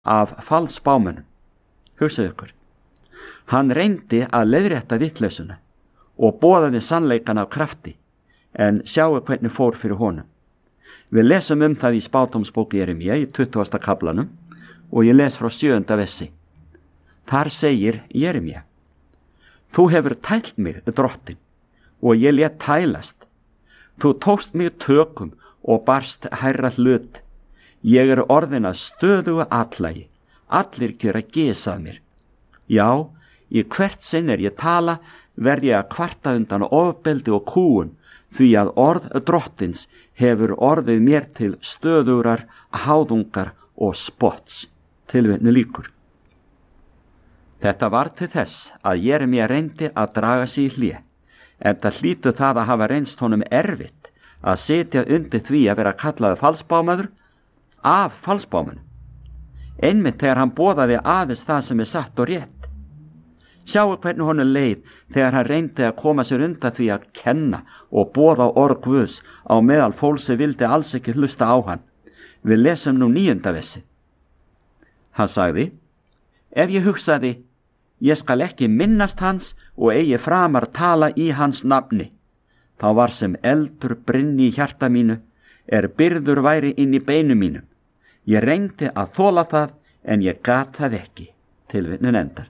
af falsspámönnum. Hugsaðu ykkur. Hann reyndi að leiðrétta vitleysuna og boðaði sannleikan af krafti, en sjáu hvernig fór fyrir honum. Við lesum það í spádómsbók Jeremíu í 20. kaflanum og ég les frá 7. versi. Þar segir Jeremíu: Þú hefur tælt mig, drottin, og ég lét tælast. Þú tókst mig tökum og barst hærra hlut. Ég orðin að stöðugu atlægi, allir gjöra gys að mér. Já, í hvert sinn ég tala, verð ég að kvarta undan ofbeldi og kúgun, því að orð drottins hefur orðið mér til stöðurar, háðungar og spotts. Tilvitnun lýkur. Þetta var til þess að Jeremíu reyndi að draga sig í hlé, en það hlýtur það að hafa reynst honum erfitt að sitja undir því að vera kallaði falsspámaður af falsspámanum, einmitt þegar hann boðaði aðeins það sem satt og rétt. Sjáu hvernig honum leið þegar hann reyndi að koma sér undan því að kenna og boða orð Guðs á meðal fólks sem vildi alls ekki hlusta á hann. Við lesum nú 9. versi. Hann sagði: Ef ég hugsaði, ég skal ekki minnast hans og eigi framar tala í hans nafni, þá var sem eldur brynni í hjarta mínu, byrður væri inn í beinu mínum. Ég reyndi að þola það, en ég gat það ekki. Tilvitnun endar.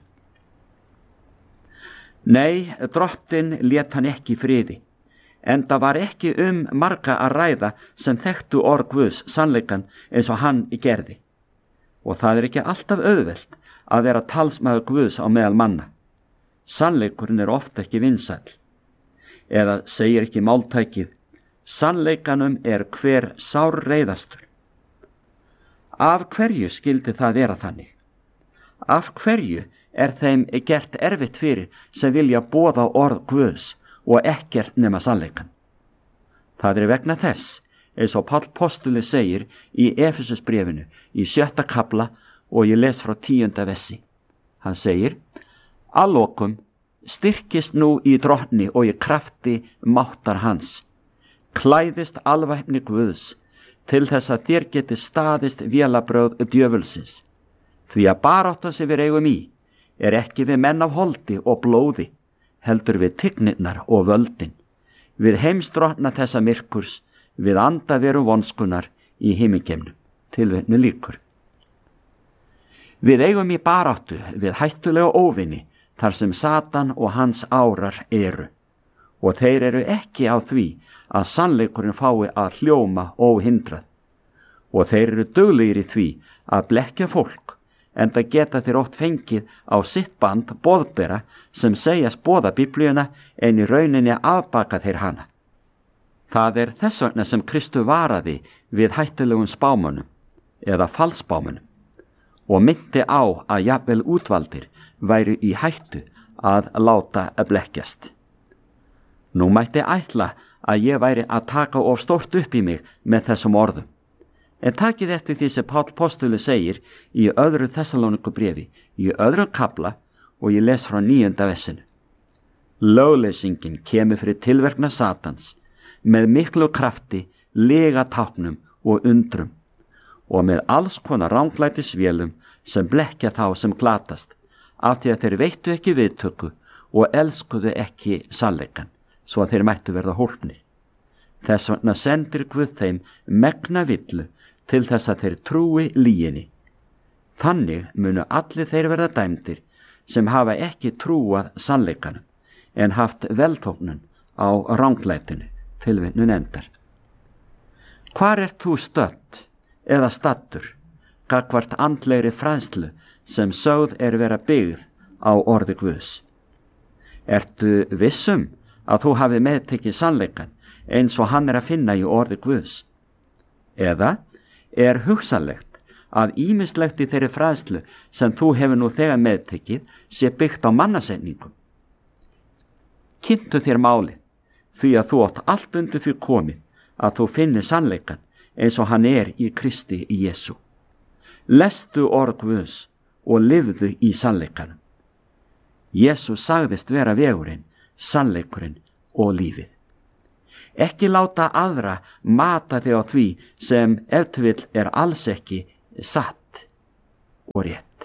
Nei, drottin lét hann ekki í friði, enda var ekki marga að ræða sem þekktu orð Guðs sannleikan eins og hann gerði. Og það ekki alltaf auðvelt að vera talsmaður Guðs á meðal manna. Sannleikurinn ofta ekki vinsæll. Eða segir ekki máltækið: sannleikanum hver sárreiðastur. Af hverju skyldi það vera þannig? Af hverju þeim gert erfitt fyrir sem vilja boða orð Guðs og ekkert nema sannleikan? Það vegna þess, eins og Páll postuli segir í Efesusbréfinu í 7. kafla og ég les frá 10. versi. Hann segir: Að lokum styrkist nú í drottni og í krafti máttar hans. Klæðist alvæpni Guðs til þess að þér geti staðist vélabrögð djöfulsins. Því að barátta sem við eigum í ekki við menn af holdi og blóði, heldur við tignirnar og völdin, við heimsdrottna þessa myrkurs, við andaveru vonskunar í himingeimnum. Tilvitnun lýkur. Við eigum í baráttu við hættulega óvini þar sem Satan og hans árar eru, og þeir ekki á því að sannleikurinn fái að hljóma óhindrað, og þeir duglegir í því að blekkja fólk, enda geta þeir oft fengið á sitt band boðbera sem segjast boða Biblíuna en í rauninni afbaka þeir hana. Það þess vegna sem Kristur varaði við hættulegum spámönnum eða falsspámönnum og myndi á að jafnvel útvaldir væru í hættu að láta blekkjast. Nú mætti ætla að ég væri að taka of stórt upp í mig með þessum orðum. En takið eftir því sem Páll postuli segir í 2. Þessalónikubréfi í 2. kafla og ég les frá 9. versinu. Lögleysingin kemur fyrir tilverkna Satans með miklu krafti, lygatáknum og undrum og með alls konar ranglætisvélum sem blekkja þá sem glatast, af því að þeir veittu ekki viðtöku og elskuðu ekki sannleikann, svo að þeir mættu verða hólpnir. Þess vegna sendir Guð þeim megna villu til þess að þeir trúi lyginni. Þannig munu allir þeir verða dæmdir sem hafa ekki trúað sannleikanum en haft velþóknun á ranglætinu. Tilvitnun endar. Hvar þú stödd eða staddur gagnvart andlegri fræðslu sem sögð vera byggð á orði Guðs? Ertu vissum að þú hafi meðtekið sannleikan eins og hann að finna í orði Guðs? Eða hugsanlegt að ýmislegt í þeirri fræðslu sem þú hefur nú þegar meðtekið sé byggt á mannasenningum? Kynntu þér málið, því að þú átt allt undir því komið að þú finnir sannleikan eins og hann í Kristi Jesú. Lestu orð Guðs og lifðu í sannleikanum. Jesú sagðist vera vegurinn, sannleikurinn og lífið. Ekki láta aðra mata þig á því sem ef til vill alls ekki satt. og rétt.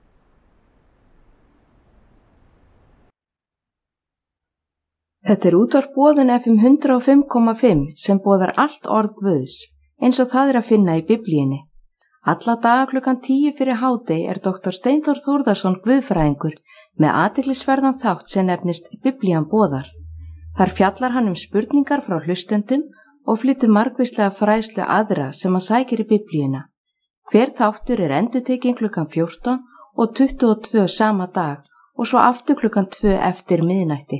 Þetta útvarp Boðun FM 105,5 sem boðar allt orð Guðs, eins og það að finna í Biblíunni. Alla daga klukkan 10 fyrir hádegi Dr. Steinþór Þórðarson guðfræðingur með athyglisverðan þátt sem nefnist Biblían boðar. Þar fjallar hann spurningar frá hlustendum og flytur margvíslega fræðslu aðra sem að sækir í Biblíuna. Hver þáttur endurtekinn klukkan 14 og 22 sama dag og svo aftur klukkan 2 eftir miðnætti.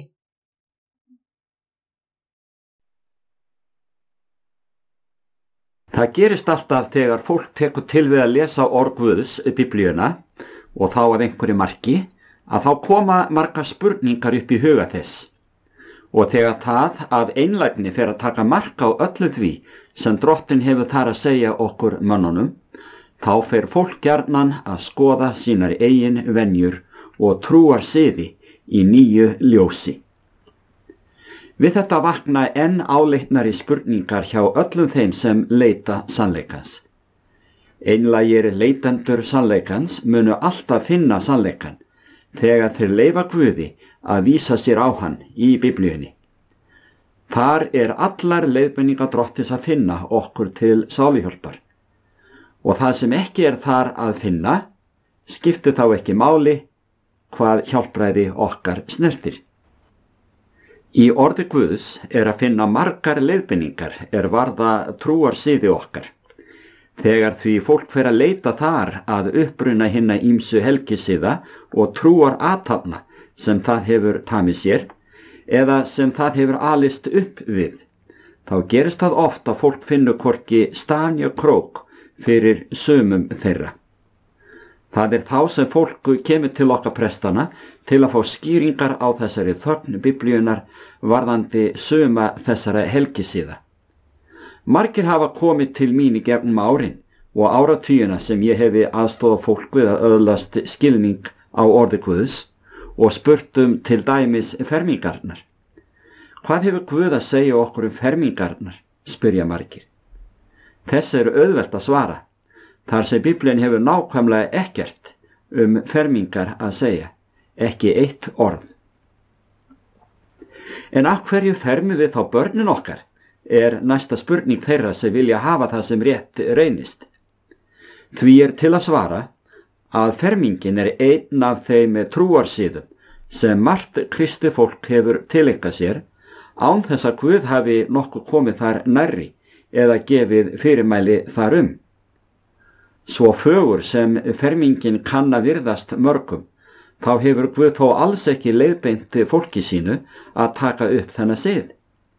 Það gerist alltaf þegar fólk tekur til við að lesa orð Guðs, Biblíuna, og þá að einhverju marki, að þá koma margar spurningar upp í huga þess. Og þegar það af einlægni fer að taka mark á öllu því sem Drottinn hefur þar að segja okkur mönnunum, þá fer fólk gjarnan að skoða sínar eigin venjur og trúar siði í nýju ljósi. Við þetta vakna enn áleitnari spurningar hjá öllum þeim sem leita sannleikans. Einlægir leitendur sannleikans munu alltaf finna sannleikan þegar þeir leyfa Guði að vísa sér á hann í Biblíunni. Þar allar leiðbeiningar Drottins að finna okkur til sáluhjálpar. Og það sem ekki þar að finna, skiptir þá ekki máli hvað hjálpræði okkar snertir. Í orði Guðs að finna margar leiðbeiningar varða trúarsiði okkar. Þegar því fólk fer að leita þar að uppruna hinna ýmsu helgisiða og trúar athafna sem það hefur tamið sér, eða sem það hefur alist upp við, þá gerist það oft að fólk finnur hvorki staf né krók fyrir sumum þeirra. Það þá sem fólk kemur til okkar prestana til að fá skýringar á þessari þögn Biblíunar varðandi suma þessara helgisíða. Margir hafa komið til mín í gegnum árin og áratugina sem ég hefi aðstoðað fólk við að öðlast skilning á orði Guðs og spurt til dæmis fermingarnar. Hvað hefur Guð að segja okkur fermingarnar, spyrja margir. Þess auðvelt að svara, þar sem Biblían hefur nákvæmlega ekkert fermingar að segja, ekki eitt orð. En af hverju fermum við þá börnin okkar, næsta spurning þeirra sem vilja hafa það sem rétt reynist. Því til að svara að fermingin einn af þeim trúarsiðum sem margt kristið fólk hefur tileinkað sér, án þess að Guð hafi nokkuð komið þar nærri eða gefið fyrirmæli þar Svo fögur sem fermingin kann að virðast mörgum, þá hefur Guð þó alls ekki leiðbeint fólki sínu að taka upp þennan sið.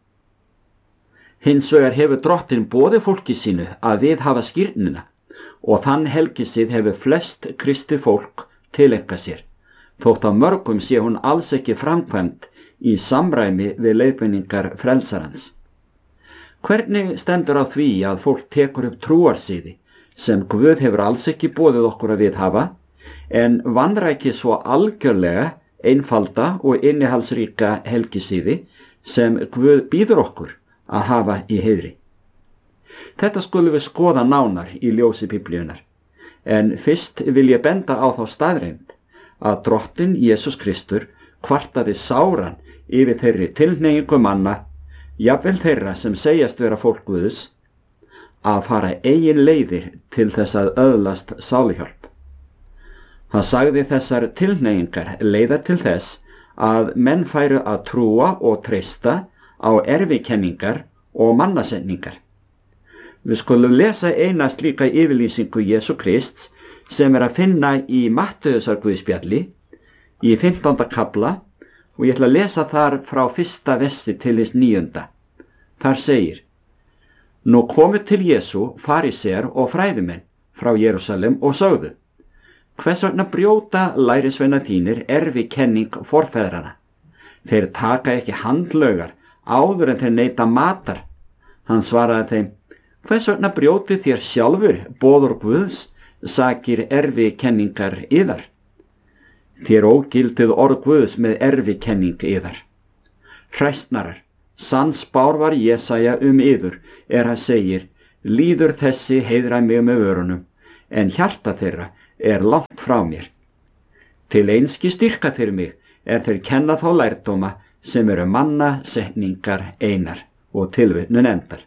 Hins vegar hefur Drottinn boðið fólki sínu að viðhafa skírnina og þann helgisið hefur flest kristið fólk tileinkað sér, þótt að mörgum sé hún alls ekki framkvæmd í samræmi við leiðbeiningar frelsarans. Hvernig stendur á því að fólk tekur upp trúarsiði sem Guð hefur alls ekki boðið okkur að viðhafa, en vanræki svo algjörlega einfalda og innihaldsríka helgisíði sem Guð býður okkur að hafa í heiðri? Þetta skulum við skoða nánar í ljósi Biblíunar, en fyrst vil ég benda á þá staðreynd að Drottinn Jesús Kristur kvartaði sáran yfir þeirri tilhneigingu manna, jafnvel þeirra sem segjast vera fólk Guðs, að fara eigin leiðir til þess að öðlast sáluhjálp. Hann sagði þessar tilhneigingar leiða til þess að menn færu að trúa og treysta á erfikenningar og mannasendingar. Við skulum lesa eina slíka yfirlýsingu Jesú Krists sem að finna í Mattheusarguðspjalli í 15. kafla og ég ætla að lesa þar frá 1. versi til hins 9. Þar segir: Nú komu til Jesú farisear og fræðimenn frá Jerúsalem og sögðu: Hvers vegna brjóta lærisveina þínir erfikenning forfeðrana? Þeir taka ekki handlaugar áður en þeir neita matar. Hann svaraði þeim: Hvers vegna brjótið þér sjálfur boður Guðs sakir erfikenningar yðar? Þér ógildið orð Guðs með erfikenning yðar. Hræsnarar, sannspár var Jesaja yður hann segir: Líður þessi heiðra mig með vörunum, en hjarta þeirra langt frá mér. Til einski styrka fyrir mig þeir kenna þá lærdóma sem eru manna setningar einar og tilvitnun endar.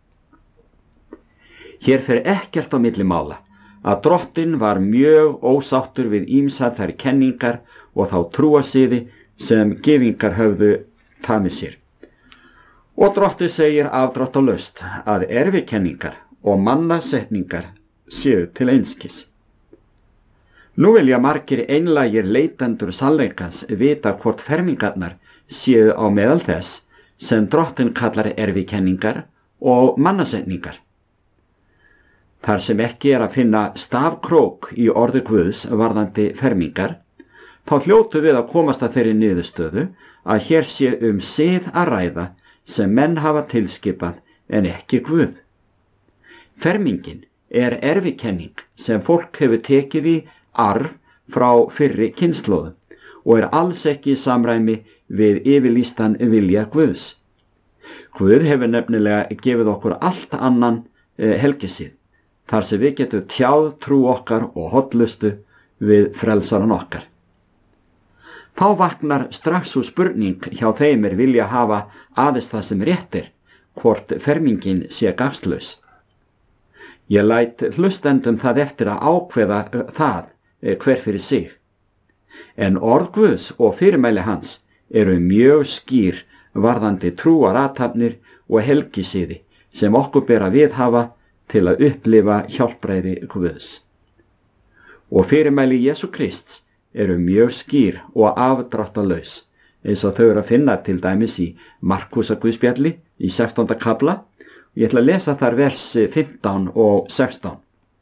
Hér fer ekkert á milli mála að Drottinn var mjög ósáttur við ýmsar þær kenningar og þá trúarsiði sem gyðingar höfðu tamið sér. Og Drottinn segir afdráttalaust að erfikenningar og mannasetningar séu til einskis. Nú vilja margir einlægir leitendur sannleikans vita hvort fermingarnar séu á meðal þess sem Drottinn kallar erfikenningar og mannasetningar. Þar sem ekki að finna stafkrók í orði Guðs varðandi fermingar, þá hljótu við að komast að þeirri niðurstöðu að hér sé sið að ræða sem menn hafa tilskipað en ekki Guð. Fermingin erfikenning sem fólk hefur tekið í arf frá fyrri kynslóðum og alls ekki í samræmi við yfirlýstan vilja Guðs. Guð hefur nefnilega gefið okkur allt annan helgisið, þar sem við getum tjáð trú okkar og hollustu við frelsaran okkar. Þá vaknar strax úr spurning hjá þeim vilja hafa aðeins það sem rétt hvort fermingin sé gagnslaus. Ég læt hlustendum það eftir að ákveða það hver fyrir sig. En orð Guðs og fyrirmæli hans eru mjög skýr varðandi trúarathafnir og helgisiði sem okkur ber að viðhafa til að upplifa hjálpræði Guðs. Og fyrirmæli Jesú Krists eru mjög skýr og afdráttalaus, eins og þau eru að finna til dæmis í Markúsarguðspjalli í 16. kafla. Ég ætla að lesa þar vers 15 og 16.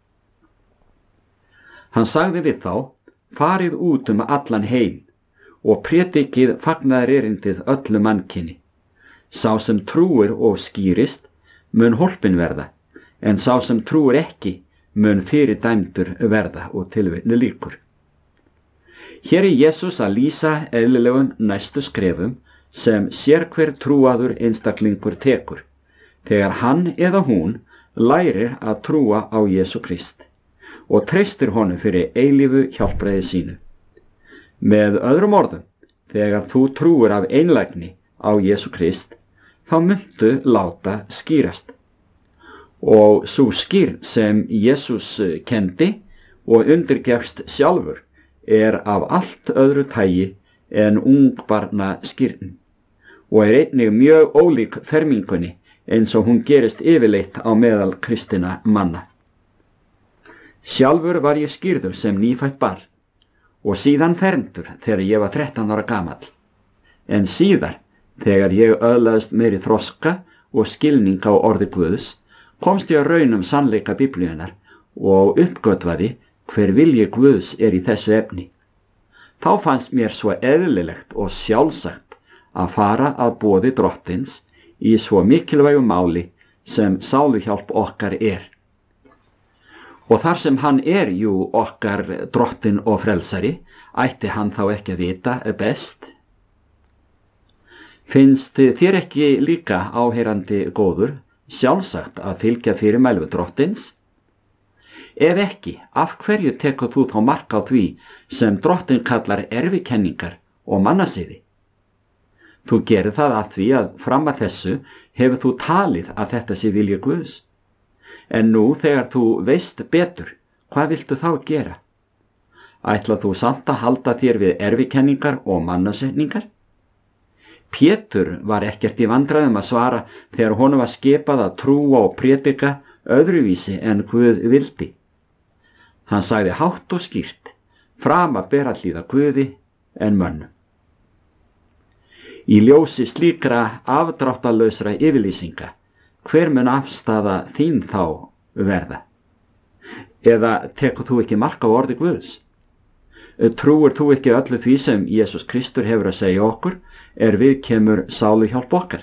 Hann sagði við þá: farið út allan heim og prédikið fagnaðarerindið öllu mannkyni. Sá sem trúir og skýrist mun hólpin verða, en sá sem trúir ekki mun fyrirdæmdur verða, og tilvitnu lýkur. Hér Jesús að lýsa eðlilegum næstu skrefum sem sérhver trúaður einstaklingur tekur, þegar hann eða hún lærir að trúa á Jesú Krist og treystir honum fyrir eilífu hjálpræði sínu. Með öðrum orðum, þegar þú trúir af einlægni á Jesú Krist, þá muntu láta skýrast. Og sú skýrn sem Jesús kendi og undirgefst sjálfur af allt öðru tagi en ungbarna skýrn og einnig mjög ólík fermingunni eins og hún gerist yfirleitt á meðal kristinna manna. Sjálfur var ég skírður sem nýfætt barn og síðan fermdur þegar ég var 13 ára gamall. En síðar, þegar ég öðlaðist meiri þroska og skilning á orði Guðs, komst ég að raun sannleika Biblíunnar og uppgötvaði hver vilji Guðs í þessu efni. Þá fannst mér svo eðlilegt og sjálfsagt að fara að boði Drottins í svo mikilvægu máli sem sáluhjálp okkar Og þar sem hann jú okkar Drottinn og frelsari, ætti hann þá ekki að vita best? Finnst þér ekki líka, áheyrandi góður, sjálfsagt að fylgja fyrirmælum Drottins? Ef ekki, af hverju tekur þú þá mark á því sem Drottinn kallar erfikenningar og mannasiði? Þú gerir það að því að fram að þessu hefur þú talið að þetta sé vilji Guðs. En nú þegar þú veist betur, hvað viltu þá gera? Ætlað þú samt að halda þér við erfikenningar og mannasetningar? Pétur var ekkert í vandræðum að svara þegar honum var skipað að trúa og prédika öðruvísi en Guð vildi. Hann sagði hátt og skýrt: framar ber að hlýða Guði en mönnum. Í ljósi slíkra afdráttalausra yfirlýsinga, hver mun afstaða þín þá verða? Eða tekur þú ekki mark á orði Guðs? Trúir þú ekki öllu því sem Jesús Kristur hefur að segja okkur við kemur sáluhjálp okkar?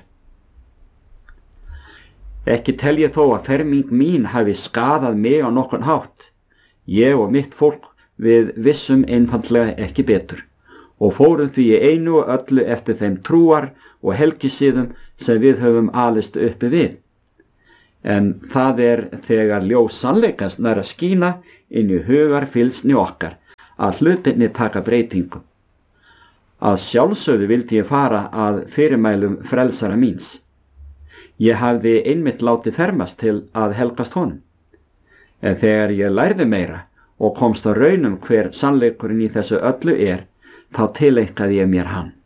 Ekki tel ég þó að ferming mín hafi skaðað mig á nokkurn hátt. Ég og mitt fólk við vissum einfaldlega ekki betur og fórum því í einu og öllu eftir þeim trúar og helgisiðum sem við höfum alist uppi við. en það þegar ljós sannleikans nær að skína inn í hugarfylgsni okkar að hlutinni taka breytingum. Að sjálfsögðu vildi ég fara að fyrirmælum frelsara míns. Ég hafði einmitt látið fermast til að helgast honum. En þegar ég lærði meira og komst á raunum hver sannleikurinn í þessu öllu þá tileinkaði ég mér hann.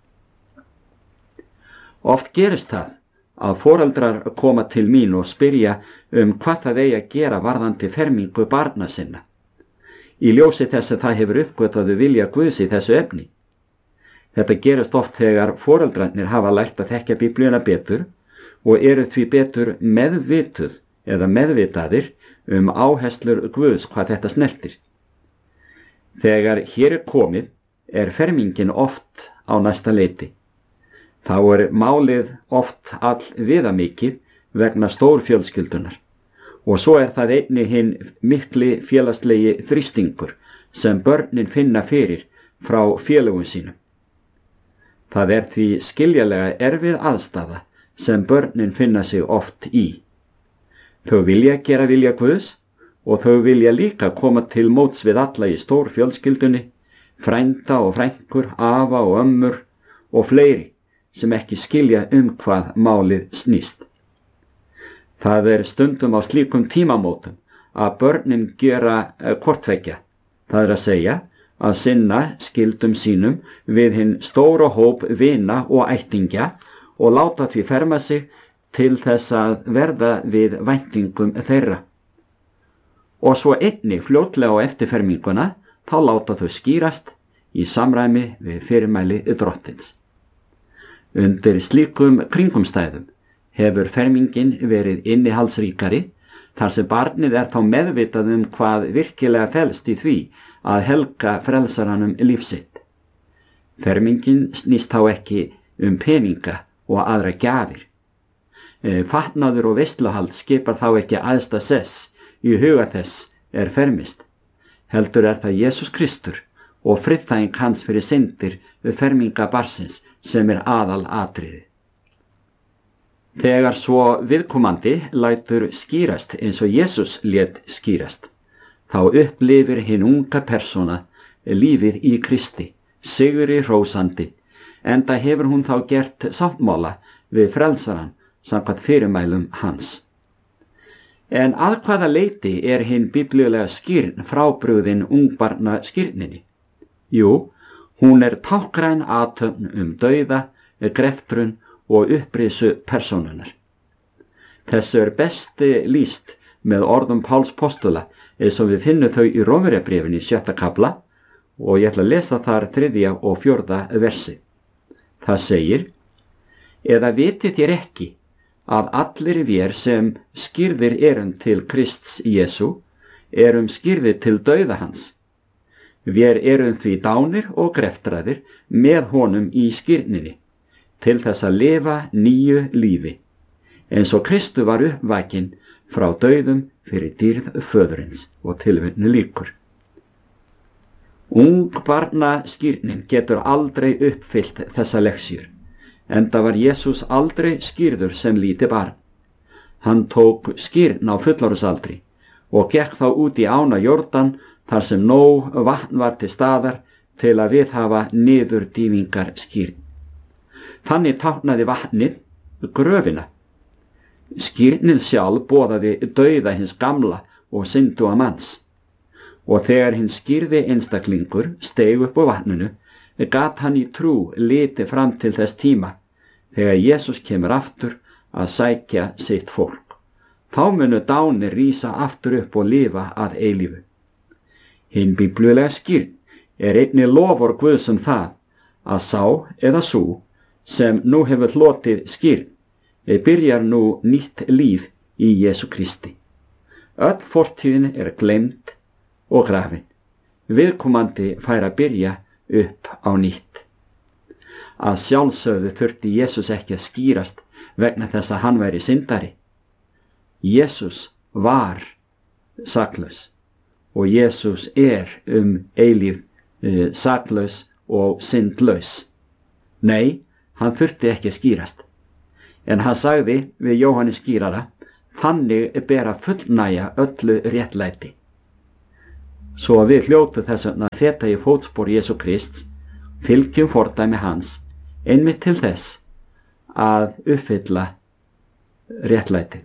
Oft gerist það að foreldrar koma til mín og spyrja hvað það eigi að gera varðandi fermingu barna sinna. Í ljósi þess að það hefur uppgötvaðu vilja Guðs í þessu efni. Þetta gerist oft þegar foreldrarnir hafa lært að þekkja Biblíuna betur og eru því betur meðvituð eða meðvitaðir áherslur Guðs hvað þetta snertir. Þegar hér komið fermingin oft á næsta leiti. Þá málið oft all viðamikið vegna stórfjölskyldunar og svo það einnig hinn mikli félagslegi þrýstingur sem börnin finna fyrir frá félögum sínum. Það því skiljanlega erfið aðstaða sem börnin finna sig oft í. Þau vilja gera vilja Guðs og þau vilja líka koma til móts við alla í stórfjölskyldunni, frænda og frænkur, afa og ömmur og fleiri sem ekki skilja hvað málið snýst. Það stundum á slíkum tímamótum að börnin gera hvorttveggja, það að segja að sinna skyldum sínum við hinn stóra hóp vina og ættingja og láta því ferma sig til þess að verða við væntingum þeirra. Og svo einnig fljótlega á eftir ferminguna þá láta þau skýrast í samræmi við fyrirmæli drottins. Undir slíkum kringumstæðum hefur fermingin verið innihaldsríkari þar sem barnið þá meðvitað hvað virkilega felst í því að helga frelsaranum líf sitt. Fermingin snýst þá ekki peninga og aðra gjafir. Fatnaður og veisluhald skipar þá ekki æðsta sess í huga þess fermist. Heldur það Jesús Kristur og friðþæging hans fyrir syndir við ferminga barnsins sem aðal atriði. Þegar svo viðkomandi lætur skýrast eins og Jesús lét skýrast, þá upplifir hinn unga persóna lífið í Kristi, sigri hrósandi, enda hefur hún þá gert sáttmála við frelsaran samkvæmt fyrirmælum hans. En að hvaða leyti hinn biblíulega skýrn frábrugðin ungbarna skýrninni? Jú, hún táknræn athöfn dauða, greftrun og upprisu persónunar. Þessu best lýst með orðum Páls postula eins og við finnum þau í Rómverjabréfinu í 6. kafla og ég ætla að lesa þar 3. og 4. versi. Það segir: Eða vitið þér ekki að allir vér sem skírðir til Krists Jesú skírðir til dauða hans. Vér því dánir og greftraðir með honum í skírninni, til þess að lifa nýju lífi, eins og Kristu var uppvakinn frá dauðum fyrir dýrð föðurins, og tilvitnun lýkur. Ungbarna skírnin getur aldrei uppfyllt þessa leksjur, enda var Jesús aldrei skírður sem lítið barn. Hann tók skírn á fullorðsaldri og gekk þá út í ána Jórdan þar sem nóg vatn var til staðar til að viðhafa niðurdýfingar skírn. Þannig táknaði vatnið gröfina. Skírnin sjálf boðaði dauða hins gamla og synduga manns. Og þegar hinn skírði einstaklingur steig upp á vatninu, gat hann í trú litið fram til þess tíma þegar Jesús kemur aftur að sækja sitt fólk. Þá munu dánir rísa aftur upp og lifa að eilífu. Hinn biblíulega skírn einnig lofur Guðs það að sá eða sú sem nú hefur hlotið skírn byrjar nú nýtt líf í Jesú Kristi. Öll fortíðin gleymd og grafin. Viðkomandi fær að byrja upp á nýtt. Að sjálfsögðu þurfti Jesús ekki að skýrast vegna þess að hann væri syndari. Jesús var saklaus og Jesús eilíf saklaus og syndlaus. Nei, hann þurfti ekki að skýrast. En hann sagði við Jóhannes skýrara þannig ber að fullnægja öllu réttlæti. Svo að við hljótu þess að feta í fótspor Jesú Krists, fylgjum fordæmi hans, einmitt til þess að uppfylla réttlæti.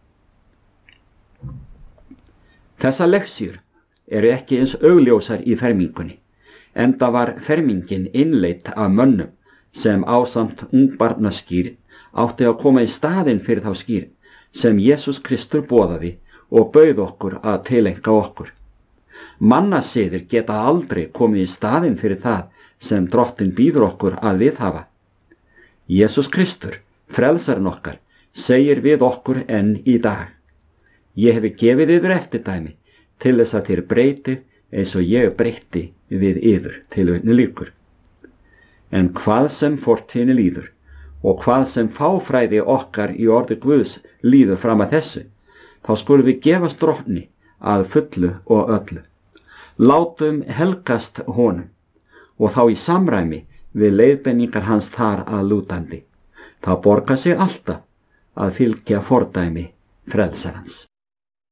Þessar leksjur eru ekki eins augljósar í fermingunni, enda var fermingin innleitt af mönnum sem ásamt ungbarnaskýrn átti að koma í staðinn fyrir þá skýrn sem Jesús Kristur boðaði og bauð okkur að tileinka okkur. Mannasiðir geta aldrei komið í staðinn fyrir það sem Drottinn býður okkur að viðhafa. Jesús Kristur, frelsarinn okkar, segir við okkur enn í dag: Ég hefi gefið yður eftirdæmi til þess að þér breytið eins og ég breytti við yður, tilvitnun lýkur. En hvað sem fortíðinni líður og hvað sem fáfræði okkar í orði Guðs líður fram að þessu, þá skulum við gefast Drottni að fullu og öllu. Látum helgast honum og þá í samræmi við leiðbeiningar hans þar að lútandi. Það borgar sig alltaf að fylgja fordæmi frelsarans.